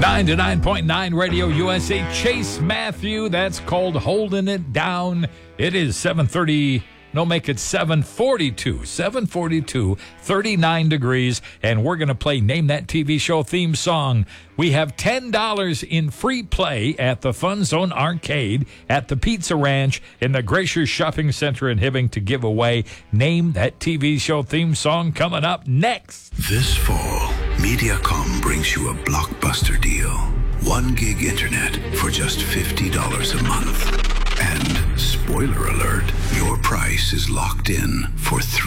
99.9 Radio USA. Chase Matthew, that's called Holding It Down. It is 7:30. No, make it 7:42. 7:42, 39 degrees, and we're going to play Name That TV Show theme song. We have $10 in free play at the Fun Zone Arcade at the Pizza Ranch in the Gracious Shopping Center in Hibbing to give away Name That TV Show theme song coming up next. This fall, Mediacom brings you a blockbuster deal. 1 gig internet for just $50 a month. And spoiler alert, your price is locked in for 3